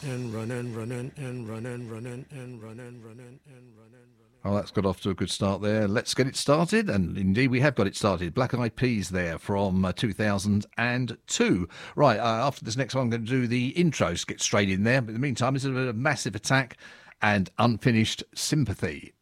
and running, running, and running, running, and running, running, and running. Oh, that's got off to a good start there. Let's get it started. And indeed, we have got it started. Black Eyed Peas there from 2002. Right, after this next one, I'm going to do the intros, get straight in there. But in the meantime, this is a massive attack and unfinished sympathy.